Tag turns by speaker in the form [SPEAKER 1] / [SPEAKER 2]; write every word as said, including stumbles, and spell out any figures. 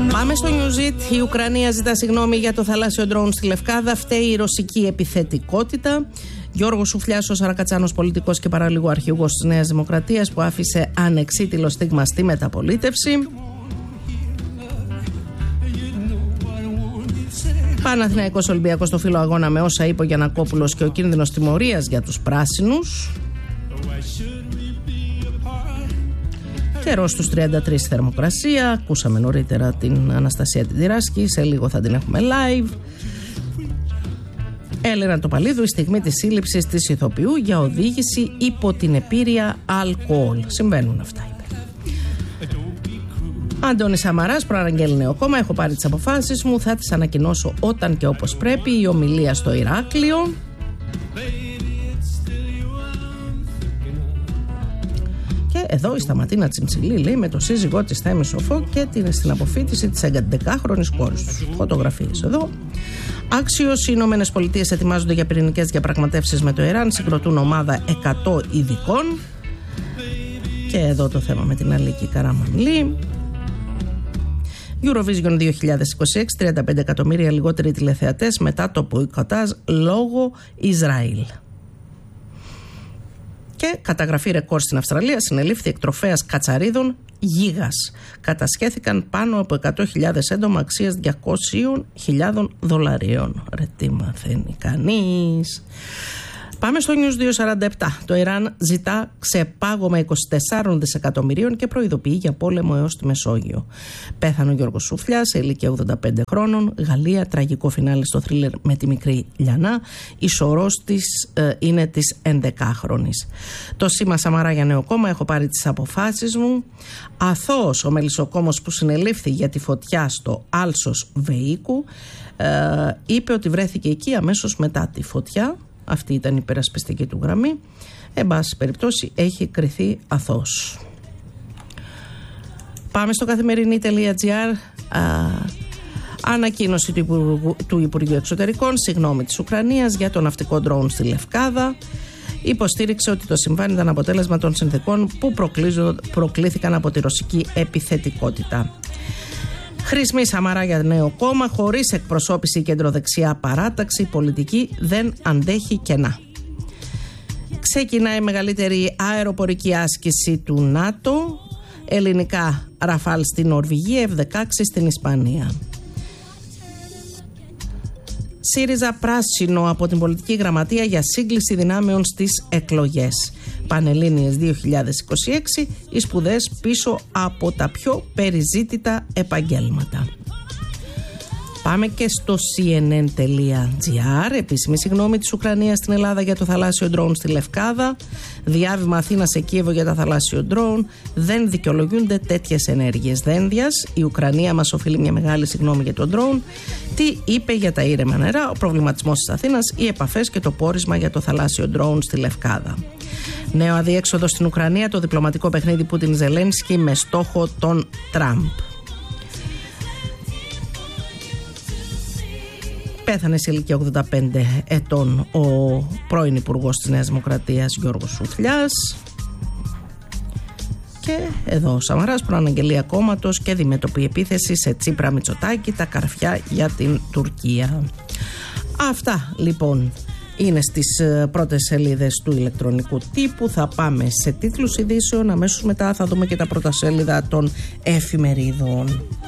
[SPEAKER 1] Πάμε στο Newsbeat. Η Ουκρανία ζητά συγγνώμη για το θαλάσσιο ντρόουν στη Λευκάδα. Φταίει η ρωσική επιθετικότητα. Γιώργος Σουφλιάς, ο Σαρακατσάνος πολιτικός και παραλίγο αρχηγός της Νέας Δημοκρατίας, που άφησε ανεξίτηλο στίγμα στη μεταπολίτευση. Παναθηναϊκός Ολυμπιακός στο φύλλο αγώνα με όσα είπε ο Γιαννακόπουλος και ο κίνδυνος τιμωρίας για τους πράσινους. Καιρός στους τριάντα τρία θερμοκρασία. Ακούσαμε νωρίτερα την Αναστασία την Τυράσκη. Σε λίγο θα την έχουμε live. Έλενα Τοπαλίδου, η στιγμή της σύλληψης της ηθοποιού για οδήγηση υπό την επήρεια αλκοόλ. Συμβαίνουν αυτά, είπε. Αντώνης Σαμαράς, προαναγγέλει νέο κόμμα. Έχω πάρει τις αποφάσεις μου. Θα τις ανακοινώσω όταν και όπως πρέπει. Η ομιλία στο Ηράκλειο. Και εδώ η Σταματίνα Τσιμψιλή λέει με το σύζυγό της Θέμη Σοφό και την, στην αποφοίτηση της έντεκαχρονης κόρης τους. Φωτογραφίες εδώ. Άξιος, οι Ηνωμένες Πολιτείες ετοιμάζονται για πυρηνικές διαπραγματεύσεις με το Ιράν. Συγκροτούν ομάδα εκατό ειδικών. Και εδώ το θέμα με την Αλίκη Καραμανλή. Eurovision δύο χιλιάδες είκοσι έξι, τριάντα πέντε εκατομμύρια λιγότεροι τηλεθεατές μετά το μποϊκοτάζ λόγω Ισραήλ. Και καταγραφή ρεκόρ στην Αυστραλία, συνελήφθη εκτροφέας κατσαρίδων γίγας. Κατασχέθηκαν πάνω από εκατό χιλιάδες έντομα αξίας διακόσιες χιλιάδες δολαρίων. Ρε τι μαθαίνει κανείς. Πάμε στο News διακόσια σαράντα επτά. Το Ιράν ζητά ξεπάγωμα είκοσι τέσσερα δισεκατομμυρίων και προειδοποιεί για πόλεμο έως τη Μεσόγειο. Πέθανε ο Γιώργος Σουφλιάς σε ηλικία ογδόντα πέντε χρόνων. Γαλλία, τραγικό φινάλε στο θρίλερ με τη μικρή Λιανά. Η σωρός της ε, είναι της ενδεκάχρονης. Το σήμα Σαμαρά για νέο κόμμα. Έχω πάρει τις αποφάσεις μου. Αθώος ο μελισσοκόμος που συνελήφθη για τη φωτιά στο Άλσος Βεΐκου ε, είπε ότι βρέθηκε εκεί αμέσως μετά τη φωτιά. Αυτή ήταν η υπερασπιστική του γραμμή. Εν πάση περιπτώσει έχει κριθεί αθώος. Πάμε στο καθημερινή.gr. Ανακοίνωση του Υπουργού, του Υπουργείου Εξωτερικών, συγγνώμη της Ουκρανίας για το ναυτικό ντρόουν στη Λευκάδα. Υποστήριξε ότι το συμβάν ήταν αποτέλεσμα των συνθηκών που προκλήθηκαν από τη ρωσική επιθετικότητα. Χρήσιμη Σαμαρά για νέο κόμμα, χωρίς εκπροσώπηση κεντροδεξιά παράταξη, πολιτική δεν αντέχει κενά. Ξεκινάει η μεγαλύτερη αεροπορική άσκηση του ΝΑΤΟ, ελληνικά Ραφάλ στην Νορβηγία, εφ δεκαέξι στην Ισπανία. ΣΥΡΙΖΑ πράσινο από την πολιτική γραμματεία για σύγκληση δυνάμεων στις εκλογές. Πανελλήνιες δύο χιλιάδες είκοσι έξι, οι σπουδές πίσω από τα πιο περιζήτητα επαγγέλματα. Πάμε και στο σι εν εν τελεία τζι άρ. Επίσημη συγγνώμη της Ουκρανίας στην Ελλάδα για το θαλάσσιο ντρόουν στη Λευκάδα. Διάβημα Αθήνα σε Κίεβο για τα θαλάσσιο ντρόουν. Δεν δικαιολογούνται τέτοιες ενέργειες δένδιας. Η Ουκρανία μας οφείλει μια μεγάλη συγγνώμη για το ντρόουν. Τι είπε για τα ήρεμα νερά, ο προβληματισμός της Αθήνας, οι επαφές και το πόρισμα για το θαλάσσιο ντρόουν στη Λευκάδα. Νέο αδιέξοδο στην Ουκρανία, το διπλωματικό παιχνίδι Πούτιν-Ζελένσκι με στόχο τον Τραμπ. Πέθανε σε ηλικία ογδόντα πέντε ετών ο πρώην Υπουργός της Νέας Δημοκρατίας Γιώργος Σουφλιάς. Και εδώ ο Σαμαράς, προαναγγελία κόμματος και αντιμετωπή επίθεση σε Τσίπρα Μητσοτάκη, τα καρφιά για την Τουρκία. Αυτά λοιπόν είναι στις πρώτες σελίδες του ηλεκτρονικού τύπου. Θα πάμε σε τίτλους ειδήσεων. Αμέσως μετά θα δούμε και τα πρώτα σέλιδα των εφημερίδων.